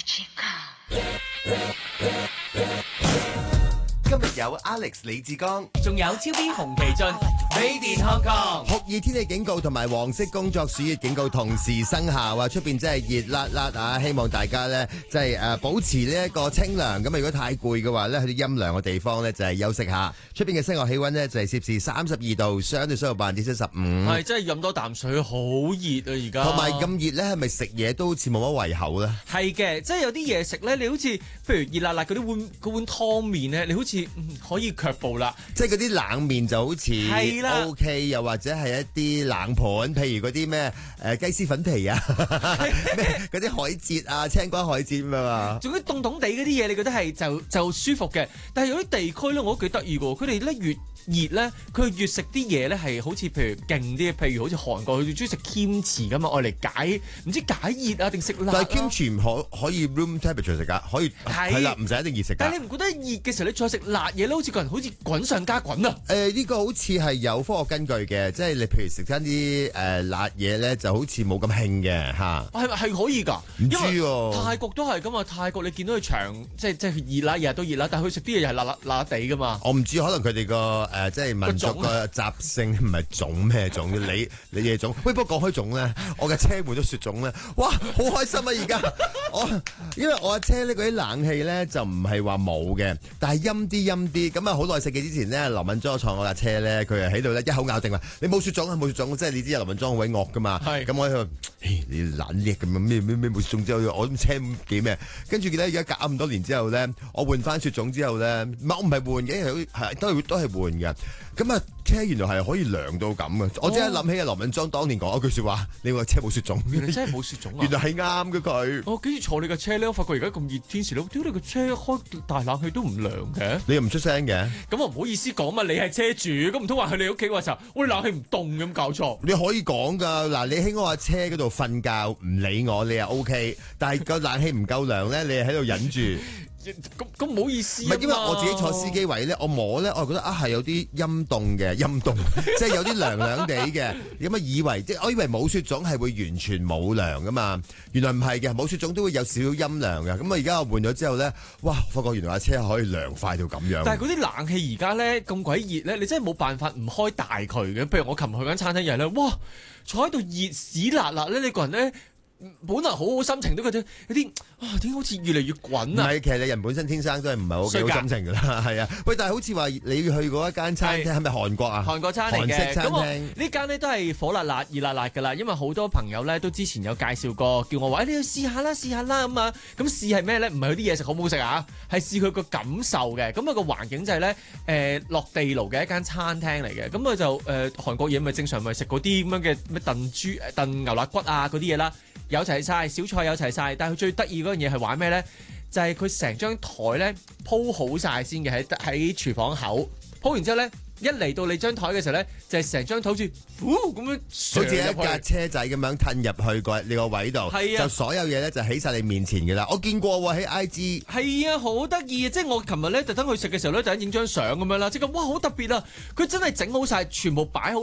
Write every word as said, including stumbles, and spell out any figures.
今日有 Alex 李志剛， 仲有超 B 洪其俊，Made in Hong Kong。 酷熱天氣警告同埋黃色工作暑熱警告同時生效啊！出邊真係熱辣辣啊！希望大家咧即係誒保持呢一個清涼。咁如果太攰嘅話咧，去啲陰涼嘅地方咧就係休息下。出邊嘅室外氣溫咧就係攝氏三十二度，相對濕度百分之七十五。 係真係飲多啖水，好熱啊！而家同埋咁熱咧，係咪食嘢都好似冇乜胃口咧？ 係嘅，即係有啲嘢食咧，你好似譬如熱辣辣嗰啲碗嗰碗湯麵咧，你好似、嗯、可以卻步啦。 即係嗰啲冷麵就好似 OK，又或者係一啲冷盤，譬如嗰啲咩誒雞絲粉皮啊，咩嗰啲海蜇啊、青瓜海蜇咁啊嘛。 仲有啲凍凍地嗰啲嘢，你覺得係就就舒服嘅。但係有啲地區咧，我都幾得意嘅，佢哋咧越熱咧，佢越食啲嘢咧係好似譬如勁啲，譬如好似韓國佢中意食 kimchi 咁啊，愛嚟解唔知解熱啊定食辣。 但係 kimchi 唔可可以 room temperature 食㗎，可以係啦，唔使一定熱食㗎。 但係你唔覺得熱嘅時候你再食辣嘢咧，好似個人好似滾上加滾啊？ 誒呢個好似係有科學根據嘅，即係你譬如食翻啲誒辣嘢咧，就好似冇咁興嘅嚇。 係咪係可以㗎？ 唔知喎。 泰國都係㗎嘛，泰國你見到佢長即係即係熱啦，日日都熱啦，但係佢食啲嘢又係辣辣辣辣地㗎嘛。 我唔知，可能佢哋個誒即係民族個習性唔係種咩種，你你嘢種。喂，不過講開種咧，我嘅車換咗雪種咧，哇，好開心啊！而家我因為我嘅車咧嗰啲冷氣咧就唔係話冇嘅，但係陰啲陰啲。咁啊好耐世紀之前咧，劉敏莊坐我架車咧，佢係喺度咧一口咬定話：你冇雪種啊，冇雪種！即係你知劉敏莊好鬼惡噶嘛。係。咁我喺度，你懶叻咁樣咩咩咩冇雪種之後，我咁車幾咩？跟住咧而家隔咁多年之後咧，我換翻雪種之後咧，唔係我唔係換嘅，係都係都係換嘅。咁啊，車原來係可以涼到咁嘅，我即刻諗起阿羅敏莊當年講一句説話，你話車冇雪種， 原來真係冇雪種啊！ 原來係啱嘅佢。 我幾時坐你架車咧？我發覺而家咁熱天時咧，屌你個車開大冷氣都唔涼嘅。 你又唔出聲嘅？ 咁我唔好意思講嘛，你係車主，咁唔通話去你屋企嗰時候，我冷氣唔凍咁搞錯？ 你可以講㗎，嗱，你喺我架車嗰度瞓覺唔理我，你又 OK，但係個冷氣唔夠涼咧，你係喺度忍住。 咁咁唔好意思啊嘛， 唔係因為我自己坐司機位咧，我摸咧，我覺得啊係有啲陰凍嘅，陰凍，即係有啲涼涼地嘅。咁啊以為即係我以為冇雪種係會完全冇涼噶嘛，原來唔係嘅，冇雪種都會有少少陰涼嘅。咁啊而家我換咗之後咧，哇！發覺原來架車可以涼快到咁樣。 但係嗰啲冷氣而家咧咁鬼熱咧，你真係冇辦法唔開大佢嘅。譬如我琴日去間餐廳又係咧，哇！坐喺度熱屎辣辣咧，你個人咧。本來好好心情都覺得有啲啊，點解好似越嚟越滾啊？ 唔係，其實你人本身天生都係唔係好幾好心情㗎啦，係啊。喂，但係好似話你去過一間餐廳係咪韓國啊？ 韓國餐嚟嘅， 韓式餐廳呢間呢都係火辣辣、熱辣辣㗎啦。因為好多朋友咧都之前有介紹過，叫我話、哎、你去試下啦，試下啦咁啊。咁試係咩咧？唔係佢啲嘢食好唔好食啊？係試佢個感受嘅。咁、那、啊個環境就係咧誒落地爐嘅一間餐廳嚟嘅。咁佢就誒、呃、韓國嘢咪正常咪食嗰啲咁樣嘅咩燉豬、燉牛肋骨啊嗰啲嘢啦。有齊晒，小菜有齊晒，但係佢最得意嗰樣嘢係玩咩咧？就係佢成張台咧鋪好晒先嘅，喺喺廚房口鋪完之後咧，一嚟到你張台嘅時候咧，就係成張台好似咁樣， 好似一架車仔咁樣褪入去個你個位度， 係啊， 就所有嘢咧就喺晒你面前嘅啦。我見過喎喺 I G， 係啊，好得意啊！即係我琴日咧特登去食嘅時候咧，就影張相咁樣啦，即係哇好特別啊！佢真係整好晒，全部擺好。